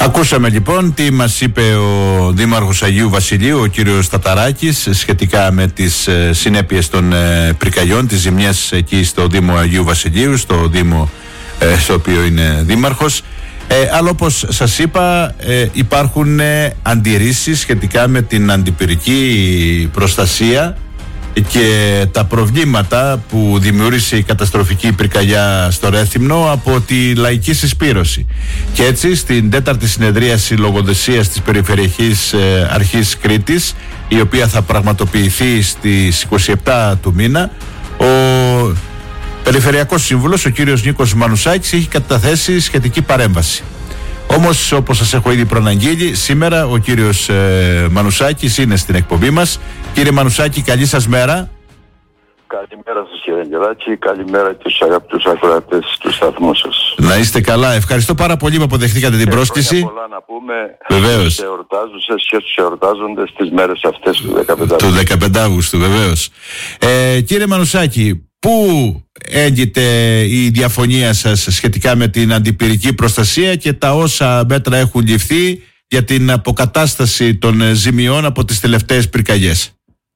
Ακούσαμε λοιπόν τι μας είπε ο Δήμαρχος Αγίου Βασιλείου, ο κύριος Ταταράκης, σχετικά με τις συνέπειες των πυρκαγιών, τις ζημιές εκεί στο Δήμο Αγίου Βασιλείου, στο Δήμο στο οποίο είναι δήμαρχος. Αλλά όπως σας είπα, υπάρχουν αντιρρήσεις σχετικά με την αντιπυρική προστασία και τα προβλήματα που δημιούργησε η καταστροφική πυρκαγιά στο Ρέθυμνο από τη λαϊκή συσπήρωση. Και έτσι στην 4η συνεδρίαση λογοδεσίας της Περιφερειακής Αρχής Κρήτης, η οποία θα πραγματοποιηθεί στις 27 του μήνα, ο Περιφερειακός Σύμβουλος, ο κύριος Νίκος Μανουσάκης, έχει καταθέσει σχετική παρέμβαση. Όμως, όπως σας έχω ήδη προαναγγείλει, σήμερα ο κύριος Μανουσάκης είναι στην εκπομπή μας. Κύριε Μανουσάκη, καλή σας μέρα. Καλημέρα σας κύριε Αγγελάκη, καλημέρα και στους αγαπητούς ακροατές του σταθμού σας. Να είστε καλά, ευχαριστώ πάρα πολύ που αποδεχτήκατε την πρόσκληση. Χρόνια πολλά να πούμε. Βεβαίως. Στους εορτάζουσες και στους εορτάζοντες τις μέρες αυτές του 15 Του 15 Αύγουστου, βεβαίως. Κύριε Μανουσάκη, πού έγκυται η διαφωνία σας σχετικά με την αντιπυρική προστασία και τα όσα μέτρα έχουν ληφθεί για την αποκατάσταση των ζημιών από τις τελευταίες πυρκαγιές?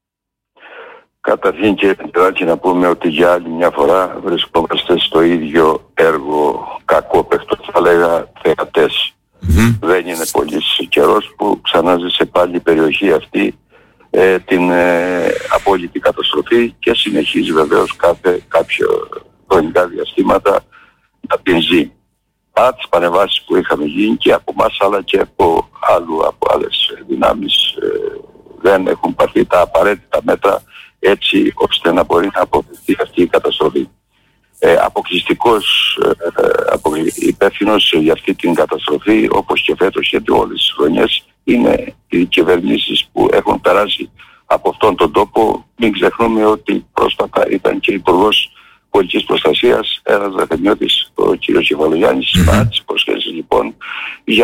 Καταρχήν κύριε Αγγελάκη, να πούμε ότι για άλλη μια φορά βρισκόμαστε στο ίδιο έργο κακόπαιχτο, θα λέγα θεατές. Δεν είναι πολύ καιρός που ξανάζησε πάλι η περιοχή αυτή την απόλυτη καταστροφή και συνεχίζει βεβαίως κάποιο χρονικά διαστήματα να την ζει. Παρά τις παρεμβάσεις που είχαμε γίνει και από εμάς αλλά και από άλλες δυνάμεις, δεν έχουν πάρθει τα απαραίτητα μέτρα έτσι ώστε να μπορεί να αποφευθεί αυτή η καταστροφή. Αποκλειστικός υπεύθυνος για αυτή την καταστροφή, όπως και φέτος και όλες τις χρονιές, είναι οι κυβερνήσεις που έχουν περάσει από αυτόν τον τόπο. Μην ξεχνούμε ότι πρόσφατα ήταν και Υπουργός Πολιτικής Προστασίας, ένας Ρεθεμιώτης, ο κ. Κεφαλογιάννης, τις υποσχέσεις λοιπόν για